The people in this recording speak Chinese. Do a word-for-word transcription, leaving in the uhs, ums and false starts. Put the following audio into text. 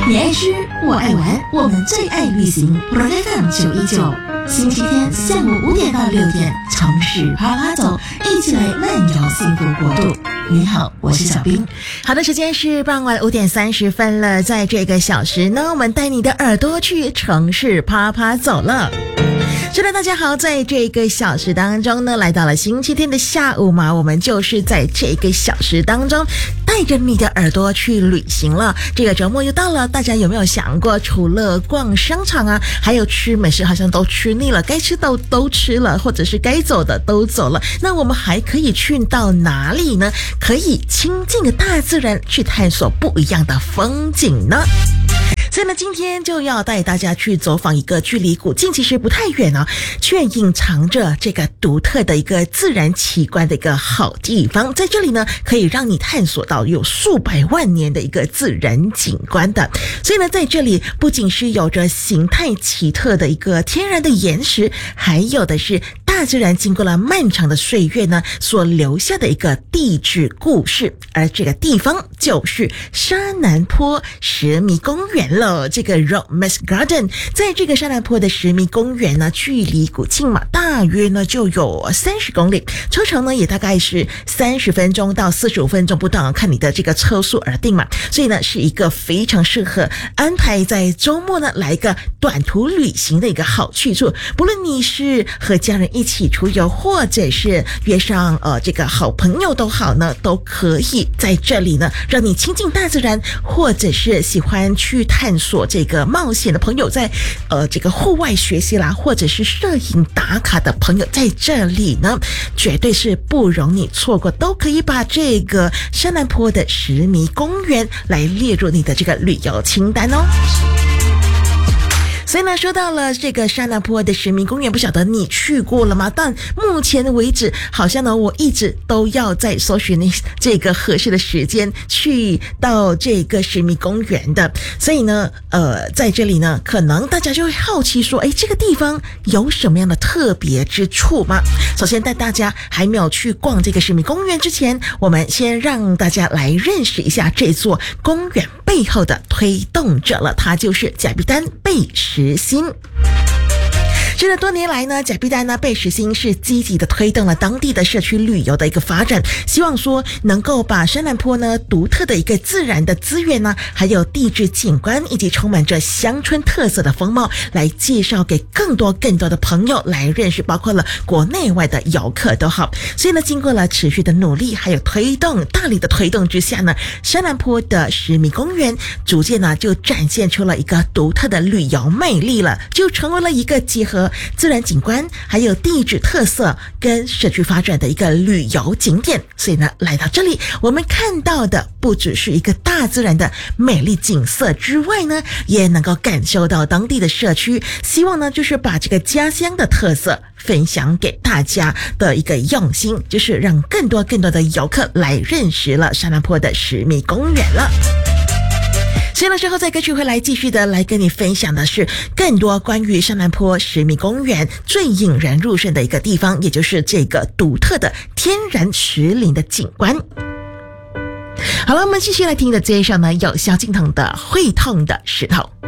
你爱吃，我爱玩，我们最爱旅行。F M 九一九，星期天下午五点到六点，城市啪啪走，一起来漫游幸福国度。你好，我是小冰。 好的，时间是傍晚五点三十分了，在这个小时呢，我们带你的耳朵去城市啪啪走了。是的，大家好，在这个小时当中呢，来到了星期天的下午嘛，我们就是在这个小时当中带着你的耳朵去旅行了。这个周末又到了，大家有没有想过，除了逛商场啊，还有吃美食，好像都吃腻了，该吃的都吃了，或者是该走的都走了，那我们还可以去到哪里呢？可以亲近的大自然，去探索不一样的风景呢？所以呢，今天就要带大家去走访一个距离古晋其实不太远啊，却隐藏着这个独特的一个自然奇观的一个好地方。在这里呢，可以让你探索到有数百万年的一个自然景观的。所以呢，在这里不仅是有着形态奇特的一个天然的岩石，还有的是大自然经过了漫长的岁月呢，所留下的一个地质故事。而这个地方就是沙南坡石迷公园了。这个 Rockmess Garden 在这个沙南坡的石迷公园呢，距离古晋嘛，大约呢就有三十公里，车程呢也大概是三十分钟到四十五分钟不等，看你的这个车速而定嘛。所以呢，是一个非常适合安排在周末呢来一个短途旅行的一个好去处。不论你是和家人一起出游，或者是约上呃这个好朋友都好呢，都可以在这里呢让你亲近大自然，或者是喜欢去探索这个冒险的朋友，在呃这个户外学习啦，或者是摄影打卡的朋友，在这里呢绝对是不容你错过，都可以把这个沙南坡的石迷公园来列入你的这个旅游清单哦。所以呢，说到了这个沙南坡的石迷公园，不晓得你去过了吗？但目前为止，好像呢，我一直都要在搜寻这个合适的时间去到这个石迷公园的。所以呢，呃，在这里呢，可能大家就会好奇说，哎，这个地方有什么样的特别之处吗？首先，带大家还没有去逛这个石迷公园之前，我们先让大家来认识一下这座公园背后的推动者了，他就是甲必丹贝石心。是的，多年来呢，甲必丹呢贝石心是积极的推动了当地的社区旅游的一个发展，希望说能够把沙南坡呢独特的一个自然的资源呢，还有地质景观，以及充满着乡村特色的风貌，来介绍给更多更多的朋友来认识，包括了国内外的游客都好。所以呢，经过了持续的努力，还有推动，大力的推动之下呢，沙南坡的石迷公园逐渐呢就展现出了一个独特的旅游魅力了，就成为了一个结合自然景观还有地质特色跟社区发展的一个旅游景点。所以呢，来到这里我们看到的不只是一个大自然的美丽景色之外呢，也能够感受到当地的社区希望呢就是把这个家乡的特色分享给大家的一个用心，就是让更多更多的游客来认识了沙南坡的石迷公园了。所以呢，之后在歌曲会来继续的来跟你分享的是更多关于沙南坡石迷公园最引人入胜的一个地方，也就是这个独特的天然石林的景观。好了，我们继续来听的这一首呢，有萧敬腾的《会痛的石头》。